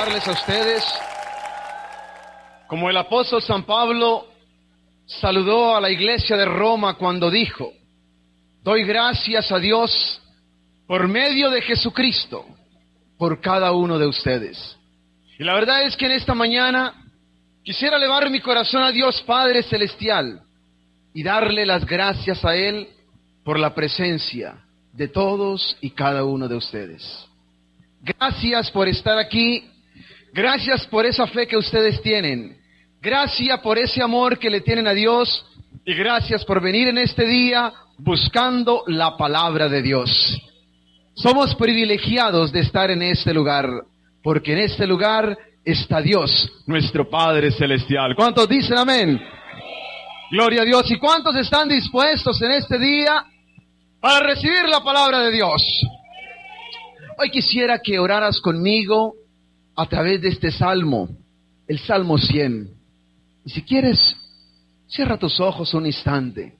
saludarles a ustedes, como el apóstol San Pablo saludó a la iglesia de Roma cuando dijo: doy gracias a Dios por medio de Jesucristo, por cada uno de ustedes. Y la verdad es que en esta mañana quisiera elevar mi corazón a Dios Padre Celestial y darle las gracias a Él por la presencia de todos y cada uno de ustedes. Gracias por estar aquí, gracias por esa fe que ustedes tienen, gracias por ese amor que le tienen a Dios y gracias por venir en este día buscando la palabra de Dios. Somos privilegiados de estar en este lugar, porque en este lugar está Dios, nuestro Padre Celestial. ¿Cuántos dicen amén? Gloria a Dios. ¿Y cuántos están dispuestos en este día para recibir la palabra de Dios? Hoy quisiera que oraras conmigo a través de este salmo, el Salmo 100. Y si quieres, cierra tus ojos un instante.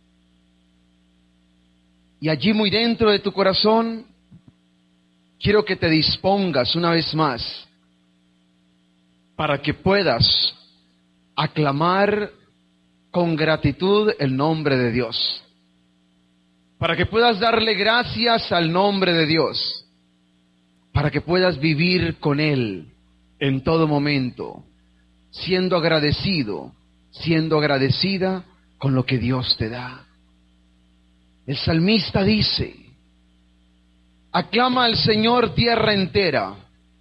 Y allí muy dentro de tu corazón, quiero que te dispongas una vez más para que puedas aclamar con gratitud el nombre de Dios. Para que puedas darle gracias al nombre de Dios. Para que puedas vivir con Él en todo momento, siendo agradecido, siendo agradecida con lo que Dios te da. El salmista dice: aclama al Señor tierra entera,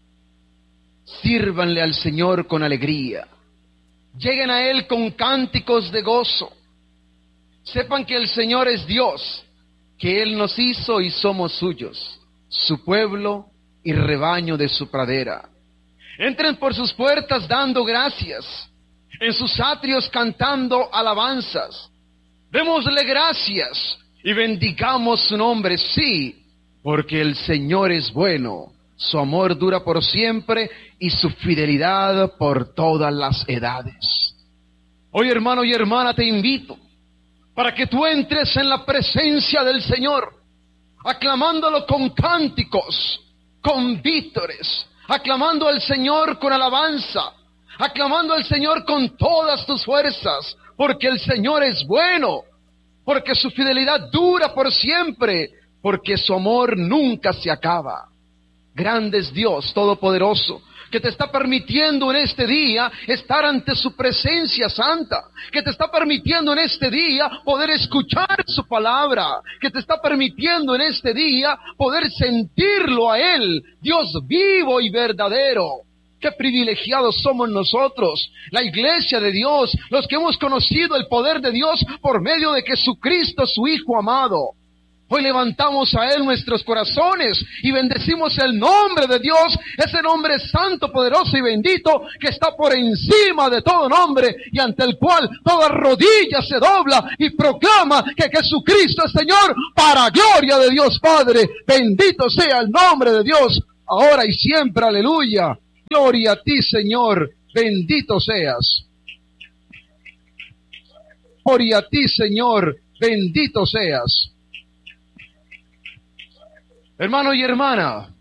sírvanle al Señor con alegría, lleguen a Él con cánticos de gozo, sepan que el Señor es Dios, que Él nos hizo y somos suyos, su pueblo y rebaño de su pradera. Entren por sus puertas dando gracias, en sus atrios cantando alabanzas. Démosle gracias y bendigamos su nombre, sí, porque el Señor es bueno, su amor dura por siempre y su fidelidad por todas las edades. Hoy, hermano y hermana, te invito para que tú entres en la presencia del Señor, aclamándolo con cánticos, con vítores, aclamando al Señor con alabanza, aclamando al Señor con todas tus fuerzas, porque el Señor es bueno, porque su fidelidad dura por siempre, porque su amor nunca se acaba. Grande es Dios Todopoderoso, que te está permitiendo en este día estar ante su presencia santa, que te está permitiendo en este día poder escuchar su palabra, que te está permitiendo en este día poder sentirlo a Él, Dios vivo y verdadero. Qué privilegiados somos nosotros, la iglesia de Dios, los que hemos conocido el poder de Dios por medio de Jesucristo, su Hijo amado. Hoy levantamos a Él nuestros corazones y bendecimos el nombre de Dios, ese nombre santo, poderoso y bendito que está por encima de todo nombre y ante el cual toda rodilla se dobla y proclama que Jesucristo es Señor, para gloria de Dios Padre. Bendito sea el nombre de Dios, ahora y siempre, aleluya. Gloria a ti, Señor, bendito seas. Gloria a ti, Señor, bendito seas. Hermano y hermana,